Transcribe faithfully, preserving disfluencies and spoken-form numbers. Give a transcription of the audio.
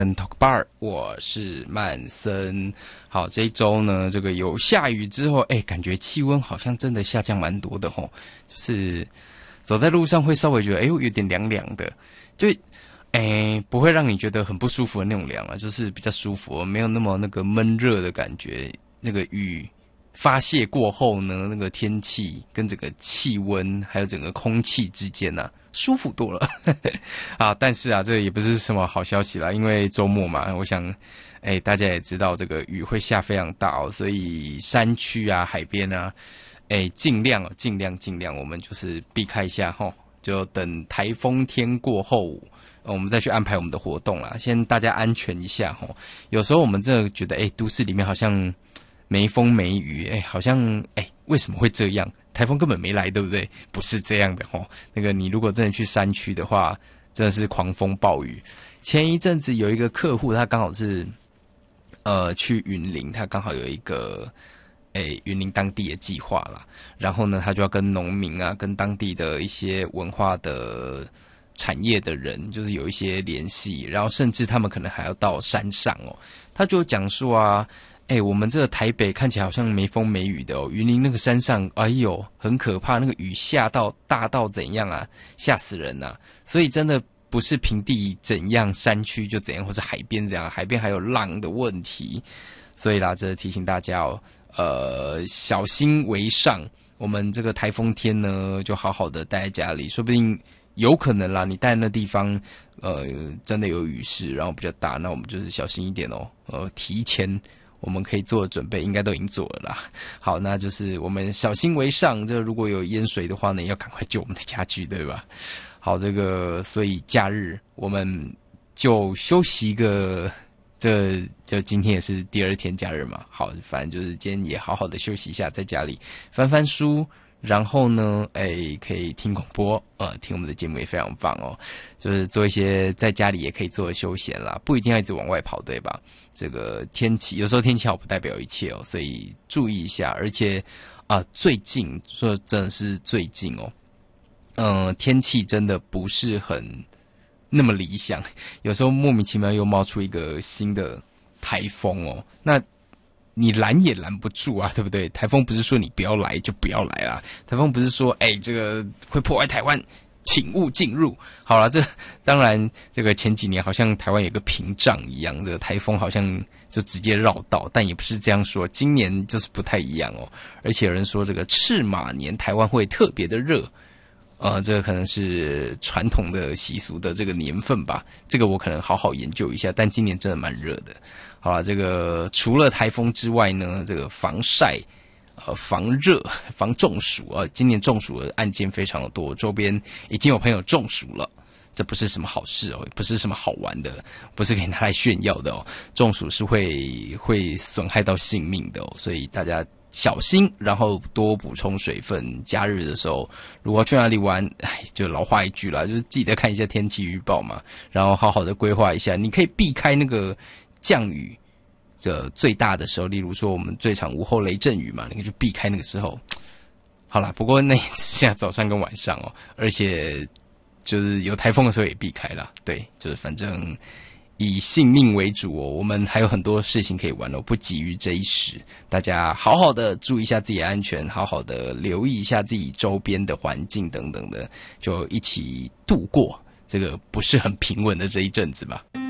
Talk Bar， 我是曼森。好，这一周呢，这个有下雨之后，哎，感觉气温好像真的下降蛮多的吼。就是走在路上会稍微觉得，哎呦，有点凉凉的，就，哎，不会让你觉得很不舒服的那种凉啊，就是比较舒服，没有那么那个闷热的感觉。那个雨发泄过后呢，那个天气跟整个气温还有整个空气之间啊，舒服多了啊！但是啊，这也不是什么好消息啦，因为周末嘛，我想，哎，大家也知道这个雨会下非常大哦，所以山区啊、海边啊，哎，尽量哦，尽量尽量，我们就是避开一下吼，就等台风天过后。我们再去安排我们的活动啦，先大家安全一下吼。有时候我们真的觉得，哎，都市里面好像没风没雨，哎，好像哎，为什么会这样？台风根本没来，对不对？不是这样的吼。那个你如果真的去山区的话，真的是狂风暴雨。前一阵子有一个客户，他刚好是呃去云林，他刚好有一个诶云林当地的计划啦，然后呢，他就要跟农民啊，跟当地的一些文化的产业的人，就是有一些联系，然后甚至他们可能还要到山上哦。他就讲说啊，哎、欸，我们这个台北看起来好像没风没雨的哦，云林那个山上，哎呦，很可怕，那个雨下到大到怎样啊，吓死人啊！所以真的不是平地怎样，山区就怎样，或是海边怎样，海边还有浪的问题。所以啦，这提醒大家哦，呃，小心为上。我们这个台风天呢，就好好的待在家里，说不定。有可能啦，你待那地方，呃，真的有雨势，然后比较大，那我们就是小心一点哦。呃，提前我们可以做的准备，应该都已经做了啦。好，那就是我们小心为上。这如果有淹水的话呢，要赶快救我们的家具，对吧？好，这个所以假日我们就休息一个，这就今天也是第二天假日嘛。好，反正就是今天也好好的休息一下，在家里翻翻书。然后呢，哎，可以听广播，呃，听我们的节目也非常棒哦。就是做一些在家里也可以做的休闲啦，不一定要一直往外跑，对吧？这个天气有时候天气好不代表一切哦，所以注意一下。而且啊、呃，最近说真的是最近哦，嗯、呃，天气真的不是很那么理想，有时候莫名其妙又冒出一个新的台风哦，那。你拦也拦不住啊，对不对？台风不是说你不要来就不要来啦，台风不是说哎、欸、这个会破坏台湾，请勿进入。好了，这当然这个前几年好像台湾有个屏障一样，这个台风好像就直接绕道，但也不是这样说。今年就是不太一样哦，而且有人说这个赤马年台湾会特别的热。呃，这个可能是传统的习俗的这个年份吧，这个我可能好好研究一下。但今年真的蛮热的。好了，这个除了台风之外呢，这个防晒、呃防热、防中暑啊、呃，今年中暑的案件非常的多，周边已经有朋友中暑了。这不是什么好事哦，不是什么好玩的，不是可以拿来炫耀的哦。中暑是会会损害到性命的哦，所以大家。小心，然后多补充水分。假日的时候，如果去哪里玩，哎，就老话一句啦，就是记得看一下天气预报嘛，然后好好的规划一下。你可以避开那个降雨的最大的时候，例如说我们最常午后雷阵雨嘛，你可以去避开那个时候。好啦，不过那也只剩下早上跟晚上哦，而且就是有台风的时候也避开啦。对，就是反正。以性命为主哦，我们还有很多事情可以玩哦，不急于这一时。大家好好的注意一下自己的安全，好好的留意一下自己周边的环境等等的，就一起度过这个不是很平稳的这一阵子吧。